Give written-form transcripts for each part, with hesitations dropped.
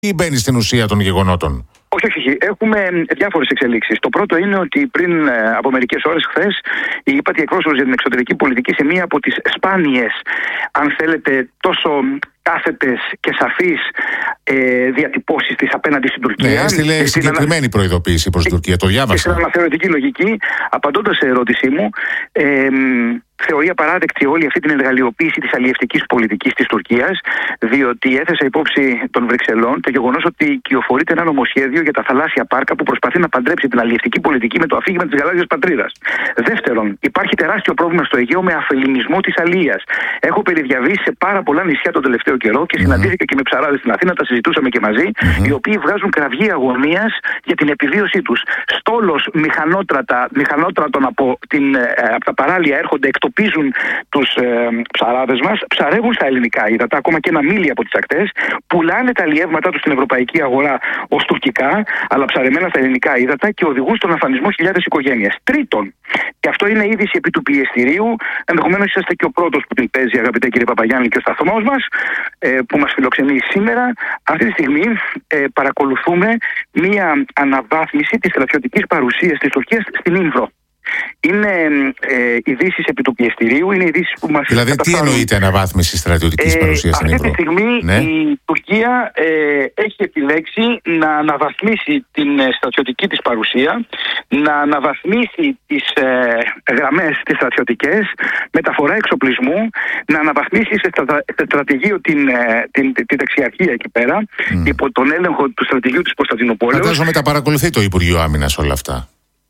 ή μπαίνει στην ουσία των γεγονότων? Όχι. Έχουμε διάφορες εξελίξεις. Το πρώτο είναι ότι πριν από μερικές ώρες, χθες, η ΥΠΑΤΗ εκπρόσωπος για την εξωτερική πολιτική σε μία από τις σπάνιες, αν θέλετε, τόσο κάθετες και σαφείς διατυπώσεις της απέναντι στην Τουρκία. Ναι, έστειλε συγκεκριμένη προειδοποίηση προς την Τουρκία. Το διάβασα. Και στην αναθεωρητική λογική, απαντώντας σε ερώτησή μου, θεωρεί απαράδεκτη όλη αυτή την εργαλειοποίηση της αλλιευτικής πολιτικής της Τουρκίας, διότι έθεσε υπόψη των Βρυξελών το γεγονός ότι κυοφορείται ένα νομοσχέδιο για τα θαλάσσια πάρκα που προσπαθεί να παντρέψει την αλλιευτική πολιτική με το αφήγημα της γαλάζιας πατρίδας. Δεύτερον, υπάρχει τεράστιο πρόβλημα στο Αιγαίο με αφελινισμό της αλίας. Έχω περιδιαβήσει σε πάρα πολλά νησιά τον τελευταίο καιρό και συναντήθηκα και με ψαράδες στην Αθήνα, τα συζητούσαμε και μαζί, οι οποίοι βγάζουν κραυγή αγωνίας για την επιβίωσή τους. Στόλος μηχανότρατων από τα παράλια έρχονται, εκτοπίζουν τους ψαράδες μας, ψαρεύουν στα ελληνικά ύδατα, ακόμα και ένα μίλι από τις ακτές, πουλάνε τα αλλιεύματά τους στην ευρωπαϊκή αγορά ως τουρκικά, αλλά ψαρεμένα στα ελληνικά ύδατα και οδηγούν στον αφανισμό χιλιάδες οικογένειες. Τρίτον, και αυτό είναι είδηση επί του πιεστηρίου, ενδεχομένως είσαστε και ο πρώτος που την παίζει, αγαπητέ κύριε Παπαγιάννη, και ο σταθμός μας, που μας φιλοξενεί σήμερα. Αυτή τη στιγμή παρακολουθούμε μία αναβάθμιση της στρατιωτικής παρουσίας της Τουρκίας στην Ήμβρο. Είναι ειδήσεις επί του πιεστηρίου, είναι ειδήσεις που μας Δηλαδή, τι εννοείται αναβάθμιση στρατιωτικής παρουσίας στην Ήμβρο? Αυτή τη στιγμή η Τουρκία έχει επιλέξει να αναβαθμίσει την στρατιωτική της παρουσία, να αναβαθμίσει τις γραμμές τις στρατιωτικές, μεταφορά εξοπλισμού, να αναβαθμίσει σε στρατηγείο την δεξιαρχία εκεί πέρα, υπό τον έλεγχο του στρατηγείου της Κωνσταντινούπολης. Φαντάζομαι τα παρακολουθεί το Υπουργείο Άμυνας όλα αυτά.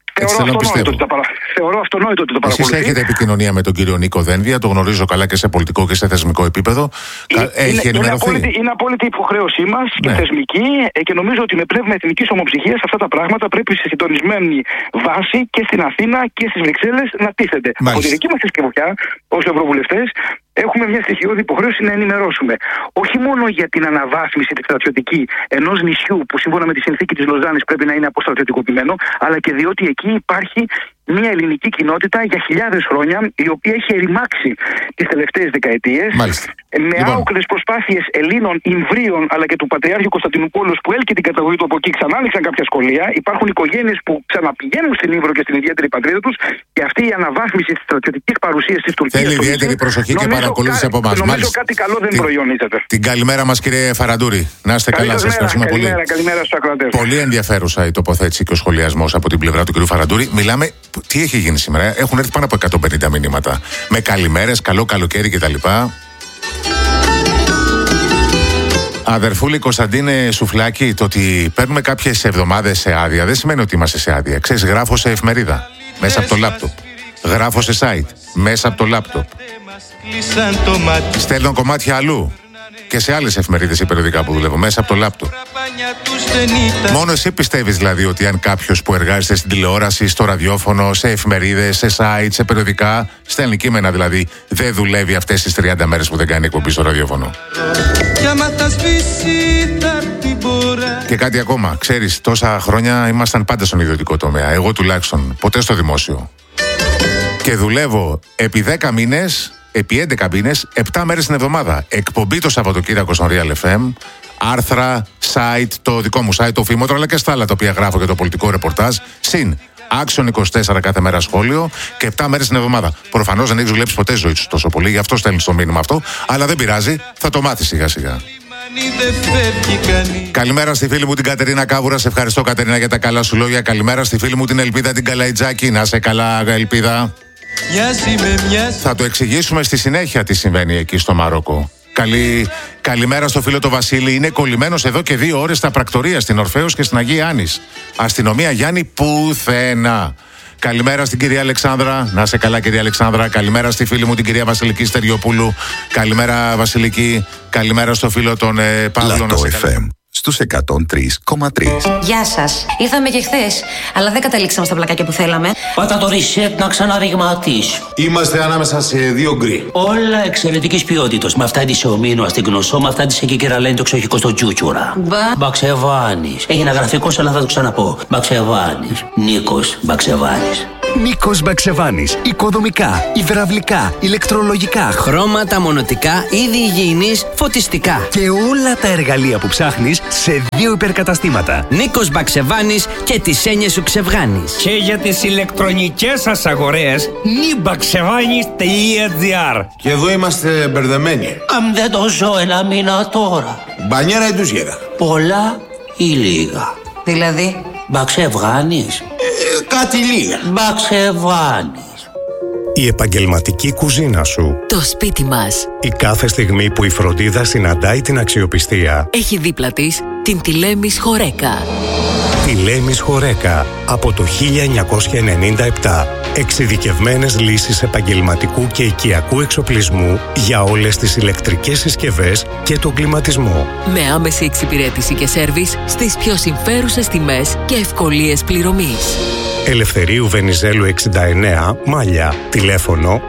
Θεωρώ αυτονόητο ότι το παρακολουθεί. Εσείς έχετε επικοινωνία με τον κύριο Νίκο Δένδια, το γνωρίζω καλά και σε πολιτικό και σε θεσμικό επίπεδο. Έχει ενημερωθεί. Είναι απόλυτη υποχρέωση μας και θεσμική, και νομίζω ότι με πνεύμα εθνικής ομοψυχίας αυτά τα πράγματα πρέπει σε συντονισμένη βάση και στην Αθήνα και στις Βρυξέλλες να τίθενται. Από τη δική μας συσκευωτιά, ως ευρωβουλευτές, έχουμε μια στοιχειώδη υποχρέωση να ενημερώσουμε. Όχι μόνο για την αναβάθμιση τη στρατιωτική ενός νησιού που σύμφωνα με τη συνθήκη της Λοζάνης πρέπει να είναι αποστρατιωτικοποιημένο, αλλά και διότι εκεί υπάρχει μια ελληνική κοινότητα για χιλιάδες χρόνια, η οποία έχει ερημάξει τις τελευταίες δεκαετίες. Με άοκνες προσπάθειες Ελλήνων, Ιμβρίων αλλά και του Πατριάρχου Κωνσταντινούπολου που έλκει την καταγωγή του από εκεί, ξανά άνοιξαν κάποια σχολεία. Υπάρχουν οικογένειες που ξαναπηγαίνουν στην Ήμβρο και στην ιδιαίτερη πατρίδα τους, και αυτή η αναβάθμιση της στρατιωτικής παρουσίας της Τουρκίας. Θέλει ιδιαίτερη προσοχή και παρακολούθηση από εμάς. Νομίζω κάτι καλό δεν προϊονίζεται. Την καλημέρα μας, κύριε Φαραντούρη. Να είστε καλά, σας ευχαριστούμε πολύ. Καλημέρα στους ακροατές. Πολύ ενδιαφέρουσα η τοποθέτηση και ο σχολιασμός από την πλευρά του κ. Φαραντούρη. Μιλάμε. Τι έχει γίνει σήμερα? Έχουν έρθει πάνω από 150 μηνύματα. Με καλημέρες, καλό καλοκαίρι κτλ. Αδερφούλη Κωνσταντίνε Σουφλάκη, το ότι παίρνουμε κάποιες εβδομάδες σε άδεια δεν σημαίνει ότι είμαστε σε άδεια. Ξέρεις, γράφω σε εφημερίδα μέσα από το λάπτοπ. Γράφω σε site μέσα από το λάπτοπ. Στέλνω κομμάτια αλλού και σε άλλες εφημερίδες ή περιοδικά που δουλεύω μέσα από το λάπτοπ. Μόνο εσύ πιστεύεις δηλαδή ότι αν κάποιος που εργάζεται στην τηλεόραση, στο ραδιόφωνο, σε εφημερίδες, σε site, σε περιοδικά, στέλνει κείμενα δηλαδή, δεν δουλεύει αυτές τις 30 μέρες που δεν κάνει εκπομπή στο ραδιόφωνο? Και κάτι ακόμα, ξέρεις, τόσα χρόνια ήμασταν πάντα στον ιδιωτικό τομέα. Εγώ τουλάχιστον, ποτέ στο δημόσιο. Και δουλεύω επί 10 μήνες, επί 11 μήνες, 7 μέρες την εβδομάδα. Εκπομπή το Σαββατοκύριακο στον Real FM, άρθρα, site, το δικό μου site, το Φήμοτρο, αλλά και στα άλλα τα οποία γράφω για το πολιτικό ρεπορτάζ, συν Action 24 κάθε μέρα σχόλιο και 7 μέρες την εβδομάδα. Προφανώς δεν έχεις δουλέψει ποτέ ζωή σου τόσο πολύ, γι' αυτό στέλνεις το μήνυμα αυτό, αλλά δεν πειράζει, θα το μάθεις σιγά σιγά. Καλημέρα στη φίλη μου την Κατερίνα Κάβουρα. Σε ευχαριστώ, Κατερίνα, για τα καλά σου λόγια. Καλημέρα στη φίλη μου την Ελπίδα την Καλαϊτζάκη. Να σε καλά, Ελπίδα. Θα το εξηγήσουμε στη συνέχεια τι συμβαίνει εκεί στο Μαρόκο. Καλημέρα στο φίλο το Βασίλη. Είναι κολλημένος εδώ και 2 ώρες στα πρακτορία στην Ορφέως και στην Αγία Άννης. Αστυνομία Γιάννη πουθενά. Καλημέρα στην κυρία Αλεξάνδρα. Να σε καλά, κυρία Αλεξάνδρα. Καλημέρα στη φίλη μου την κυρία Βασιλική Στεριοπούλου. Καλημέρα, Βασιλική. Καλημέρα στο φίλο τον Παύλο. Λατό FM στους 103,3. Γεια σας. Ήρθαμε και χθες, αλλά δεν καταλήξαμε στα πλακάκια που θέλαμε. Πάτα το reset να ξαναριγματίσει. Είμαστε ανάμεσα σε 2 γκρι. Όλα εξαιρετικής ποιότητας. Με αυτά της ομίνου στην Γνωσό, με αυτά της εκεί κεραλένει το εξοχικό στο Τζούτσουρα. Μπαξεβάνης. Έγινε γραφικός, αλλά θα το ξαναπώ. Μπαξεβάνης. Νίκος Μπαξεβάνης. Νίκος Μπαξεβάνης. Οικοδομικά, υδραυλικά, ηλεκτρολογικά, χρώματα, μονοτικά, είδη υγιεινής, φωτιστικά. Και όλα τα εργαλεία που ψάχνεις σε 2 υπερκαταστήματα. Νίκος Μπαξεβάνης και τις έννοιες σου ξεβγάνεις. Και για τις ηλεκτρονικές σας αγορές, nibaksevanis.gr. Και εδώ είμαστε μπερδεμένοι. Αν δεν το ζω ένα μήνα τώρα. Μπανιέρα ή τουζιέρα? Πολλά ή λίγα? Δηλαδή? Μπαξεβγάνεις. Κάτι λίγα. Μπαξεβάνεις. Η επαγγελματική κουζίνα σου. Το σπίτι μας. Η κάθε στιγμή που η φροντίδα συναντάει την αξιοπιστία. Έχει δίπλα της την Τηλέμης Χορέκα. Τηλέμης Χορέκα. Από το 1997. Εξειδικευμένες λύσεις επαγγελματικού και οικιακού εξοπλισμού για όλες τις ηλεκτρικές συσκευές και τον κλιματισμό. Με άμεση εξυπηρέτηση και σέρβις στις πιο συμφέρουσες τιμές και ευκολίες πληρωμής. Ελευθερίου Βενιζέλου 69, Μάλια. Τηλέφωνο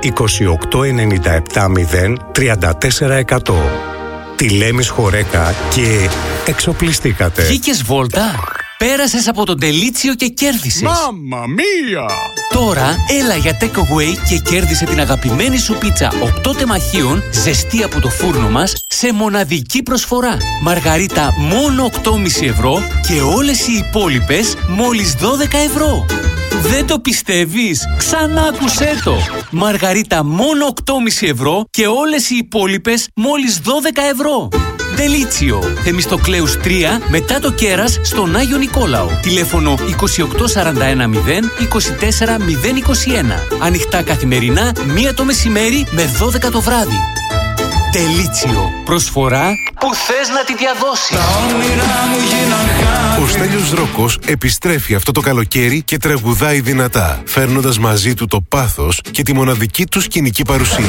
2897034%. Τηλέμης Χορέκα και εξοπλιστήκατε. Βγήκες βόλτα? Πέρασες από τον Τελίτσιο και κέρδισες. Μάμμα μία! Τώρα έλα για take away και κέρδισε την αγαπημένη σου πίτσα 8 τεμαχίων ζεστή από το φούρνο μας σε μοναδική προσφορά. Μαργαρίτα μόνο 8,5 ευρώ και όλες οι υπόλοιπες μόλις 12 ευρώ. Δεν το πιστεύεις? Ξανά ακούσέ το! Μαργαρίτα μόνο 8,5 ευρώ και όλες οι υπόλοιπες μόλις 12 ευρώ. Τελίτσιο, Θεμιστοκλέους 3, μετά το Κέρας, στον Άγιο Νικόλαο. Τηλέφωνο 28410 24021. Ανοιχτά καθημερινά, 1 το μεσημέρι με 12 το βράδυ. Τελίτσιο, προσφορά που θες να τη διαδώσεις. Ο Στέλιος Ρόκος επιστρέφει αυτό το καλοκαίρι και τραγουδάει δυνατά, φέρνοντας μαζί του το πάθος και τη μοναδική του σκηνική παρουσία.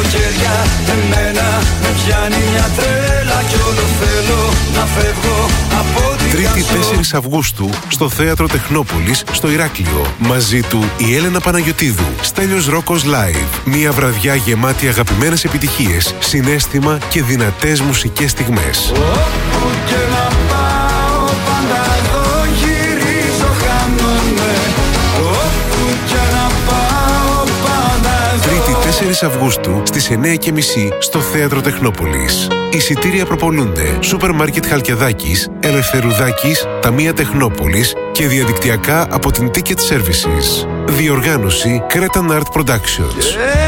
Τρίτη 4 Αυγούστου στο Θέατρο Τεχνόπολης στο Ηράκλειο. Μαζί του η Έλενα Παναγιωτίδου. Στέλιος Ρόκος Live. Μια βραδιά γεμάτη αγαπημένες επιτυχίες, συναίσθημα και δυνατές μουσικές στιγμές. Τρίτη 4 Αυγούστου στις 9:30 στο Θέατρο Τεχνόπολης. Εισιτήρια προπολούνται Σούπερ Μάρκετ Χαλκιδάκης, Ελευθερουδάκης, Ταμεία Τεχνόπολης και διαδικτυακά από την Ticket Services. Διοργάνωση Cretan Art Productions.